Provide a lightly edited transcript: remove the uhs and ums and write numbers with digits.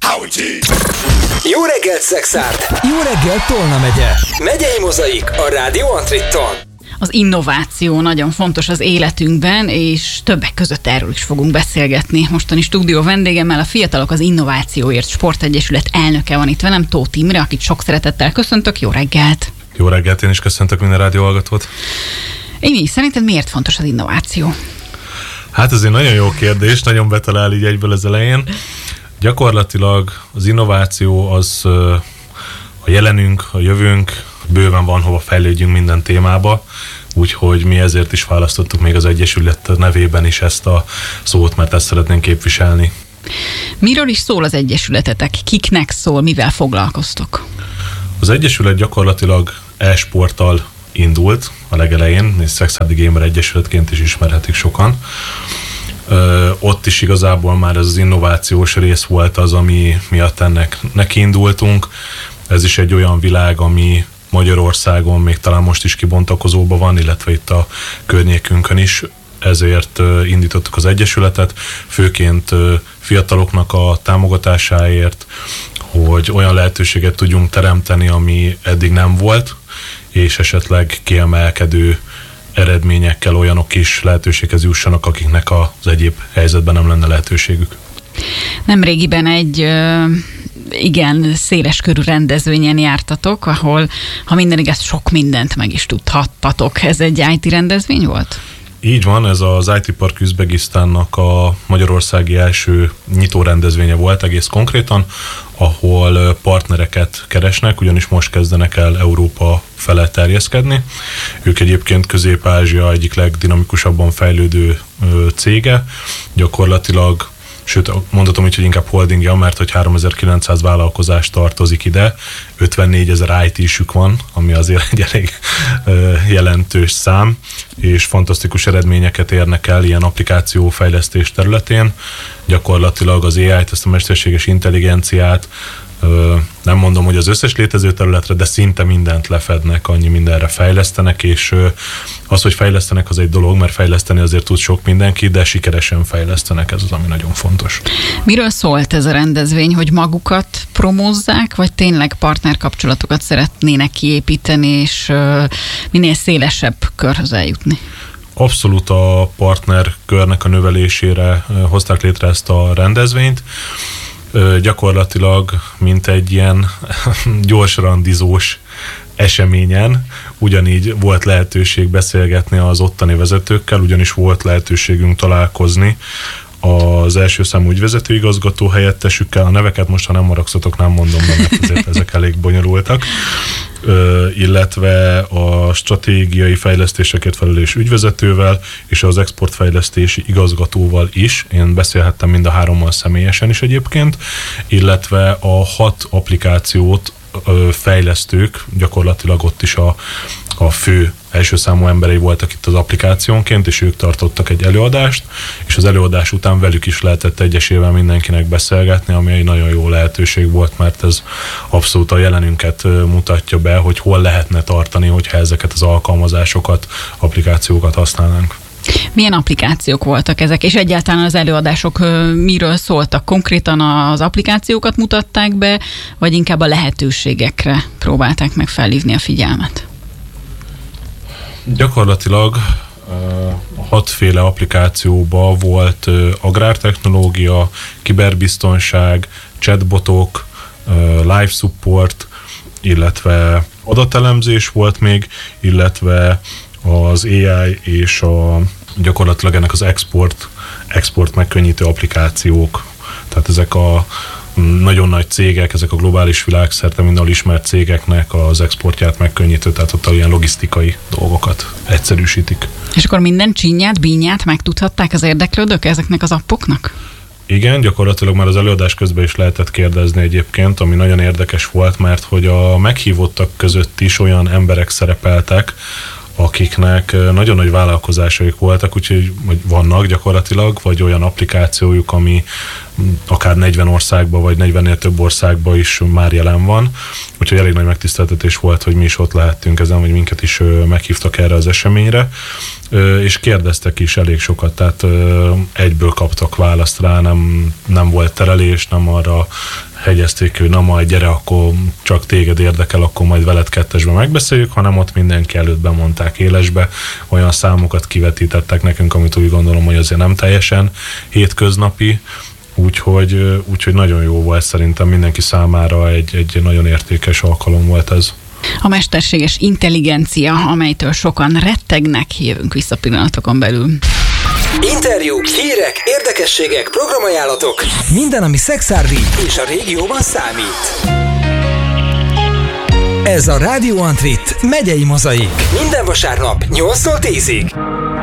Jó reggelt, Szexárd! Jó reggelt, Tolna megye! Megyei Mozaik a Rádió Antritton. Az innováció nagyon fontos az életünkben, és többek között erről is fogunk beszélgetni. Mostani stúdió vendégemmel a Fiatalok az Innovációért Sportegyesület elnöke van itt velem, Tóth Imre, akit sok szeretettel köszöntök. Jó reggelt! Jó reggelt, én is köszöntök minden rádióhallgatót. Imi, szerinted miért fontos az innováció? Hát ez egy nagyon jó kérdés, nagyon betalál így egyből az elején. Gyakorlatilag az innováció az a jelenünk, a jövőnk, bőven van hova fejlődjünk minden témába, úgyhogy mi ezért is választottuk még az Egyesület nevében is ezt a szót, mert ezt szeretnénk képviselni. Miről is szól az Egyesületetek? Kiknek szól, mivel foglalkoztok? Az Egyesület gyakorlatilag e-sporttal indult a legelején, és Szexárdi Gamer Egyesületként is ismerhetik sokan. Ott is igazából már ez az innovációs rész volt az, ami miatt ennek nekiindultunk. Ez is egy olyan világ, ami Magyarországon még talán most is kibontakozóban van, illetve itt a környékünkön is. Ezért indítottuk az Egyesületet, főként fiataloknak a támogatásáért, hogy olyan lehetőséget tudjunk teremteni, ami eddig nem volt, és esetleg kiemelkedő eredményekkel olyanok is lehetőséghez jussanak, akiknek az egyéb helyzetben nem lenne lehetőségük. Nemrégiben egy igen széles körű rendezvényen jártatok, ahol, ha minden igaz, sok mindent meg is tudhattatok. Ez egy IT rendezvény volt? Így van, ez az IT Park Üzbegisztánnak a magyarországi első nyitó rendezvénye volt egész konkrétan, ahol partnereket keresnek, ugyanis most kezdenek el Európa fele terjeszkedni. Ők egyébként Közép-Ázsia egyik legdinamikusabban fejlődő cége, gyakorlatilag, sőt, mondhatom így, hogy inkább holdingja, mert hogy 3900 vállalkozás tartozik ide, 54 000 IT-sük van, ami azért egy elég jelentős szám, és fantasztikus eredményeket érnek el ilyen applikációfejlesztés területén. Gyakorlatilag az AI-t, ezt a mesterséges intelligenciát, nem mondom, hogy az összes létező területre, de szinte mindent lefednek, annyi mindenre fejlesztenek, és az, hogy fejlesztenek, az egy dolog, mert fejleszteni azért tud sok mindenki, de sikeresen fejlesztenek, ez az, ami nagyon fontos. Miről szólt ez a rendezvény, hogy magukat promózzák, vagy tényleg partnerkapcsolatokat szeretnének kiépíteni, és minél szélesebb körhöz eljutni? Abszolút a partnerkörnek a növelésére hozták létre ezt a rendezvényt. Gyakorlatilag, mint egy ilyen gyors randizós eseményen, ugyanígy volt lehetőség beszélgetni az ottani vezetőkkel, ugyanis volt lehetőségünk találkozni az első számú ügyvezetőigazgató helyettesükkel. A neveket most, ha nem maragszatok, nem mondom, mert azért ezek elég bonyolultak. Illetve a stratégiai fejlesztésekért felelős ügyvezetővel és az exportfejlesztési igazgatóval is. Én beszélhettem mind a hárommal személyesen is egyébként, illetve a 6 applikációt fejlesztők, gyakorlatilag ott is a fő első számú emberei voltak itt az applikációnként, és ők tartottak egy előadást, és az előadás után velük is lehetett egyesével mindenkinek beszélgetni, ami egy nagyon jó lehetőség volt, mert ez abszolút a jelenünket mutatja be, hogy hol lehetne tartani, hogyha ezeket az alkalmazásokat, applikációkat használnánk. Milyen applikációk voltak ezek, és egyáltalán az előadások miről szóltak? Konkrétan az applikációkat mutatták be, vagy inkább a lehetőségekre próbálták meg felhívni a figyelmet? Gyakorlatilag 6 féle applikációban volt agrártechnológia, kiberbiztonság, chatbotok, live support, illetve adatelemzés volt még, illetve az AI és gyakorlatilag ennek az export megkönnyítő applikációk. Tehát ezek a nagyon nagy cégek, ezek a globális világszerte mindenhol ismert cégeknek az exportját megkönnyítő, tehát ott ilyen logisztikai dolgokat egyszerűsítik. És akkor minden csinyát, bínyát megtudhatták az érdeklődők ezeknek az appoknak? Igen, gyakorlatilag már az előadás közben is lehetett kérdezni egyébként, ami nagyon érdekes volt, mert hogy a meghívottak között is olyan emberek szerepeltek, akiknek nagyon nagy vállalkozásaik voltak, úgyhogy vannak gyakorlatilag, vagy olyan applikációjuk, ami akár 40 országban, vagy 40-nél több országban is már jelen van. Úgyhogy elég nagy megtiszteltetés volt, hogy mi is ott lehettünk ezen, vagy minket is meghívtak erre az eseményre, és kérdeztek is elég sokat, tehát egyből kaptak választ rá, nem volt terelés, nem arra hegyezték ki, hogy na majd gyere, akkor csak téged érdekel, akkor majd veled kettesben megbeszéljük, hanem ott mindenki előtt bemondták élesbe, olyan számokat kivetítettek nekünk, amit úgy gondolom, hogy azért nem teljesen hétköznapi, úgyhogy nagyon jó volt, szerintem mindenki számára egy nagyon értékes alkalom volt ez. A mesterséges intelligencia, amelytől sokan rettegnek, jövünk vissza pillanatokon belül. Interjúk, hírek, érdekességek, programajánlatok. Minden, ami szexárdi És a régióban számít. Ez a Radio Antrit megyei mozaik. Minden vasárnap 8-tól 10-ig.